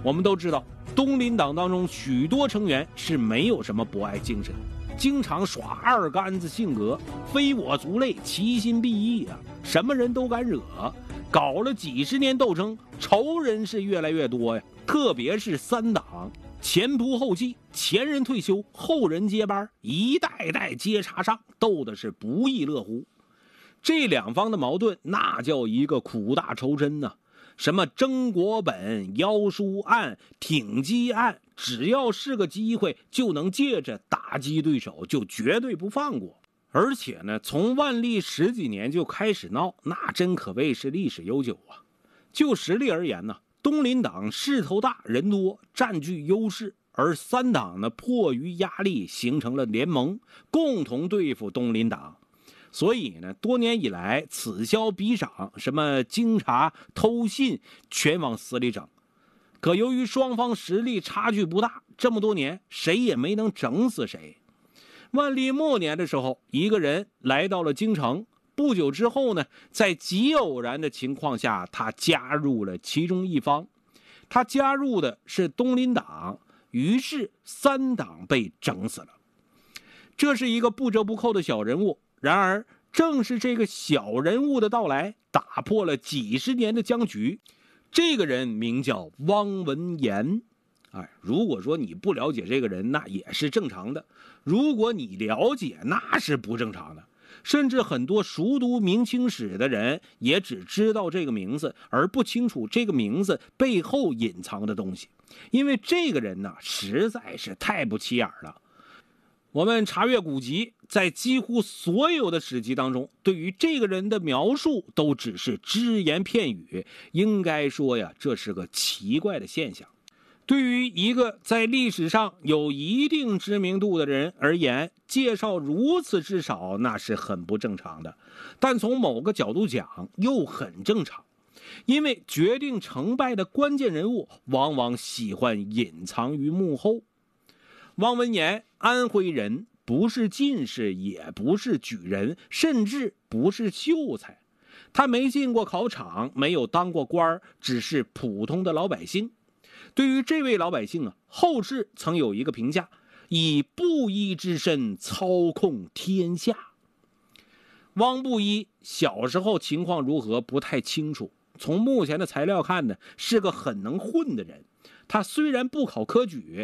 我们都知道，东林党当中许多成员是没有什么博爱精神，经常耍二杆子性格，非我族类，其心必异啊，什么人都敢惹，搞了几十年斗争，仇人是越来越多呀。特别是三党前仆后继，前人退休，后人接班，一代代接茬上，斗的是不亦乐乎。这两方的矛盾那叫一个苦大仇深呐。什么争国本、妖书案、挺击案，只要是个机会就能借着打击对手，就绝对不放过。而且呢，从万历十几年就开始闹，那真可谓是历史悠久啊。就实力而言呢，东林党势头大人多，占据优势，而三党呢迫于压力形成了联盟，共同对付东林党。所以呢，多年以来此消彼长，什么经查、偷信，全往死里整。可由于双方实力差距不大，这么多年谁也没能整死谁。万历末年的时候，一个人来到了京城，不久之后呢，在极偶然的情况下，他加入了其中一方。他加入的是东林党，于是三党被整死了。这是一个不折不扣的小人物。然而正是这个小人物的到来，打破了几十年的僵局。这个人名叫汪文言。如果说你不了解这个人，那也是正常的；如果你了解，那是不正常的。甚至很多熟读明清史的人也只知道这个名字，而不清楚这个名字背后隐藏的东西。因为这个人呢，实在是太不起眼了。我们查阅古籍，在几乎所有的史籍当中，对于这个人的描述都只是只言片语，应该说呀，这是个奇怪的现象。对于一个在历史上有一定知名度的人而言，介绍如此之少，那是很不正常的。但从某个角度讲，又很正常。因为决定成败的关键人物，往往喜欢隐藏于幕后。汪文言，安徽人，不是进士，也不是举人，甚至不是秀才。他没进过考场，没有当过官，只是普通的老百姓。对于这位老百姓啊，后世曾有一个评价：以布衣之身操控天下。汪布衣小时候情况如何不太清楚，从目前的材料看呢，是个很能混的人。他虽然不考科举，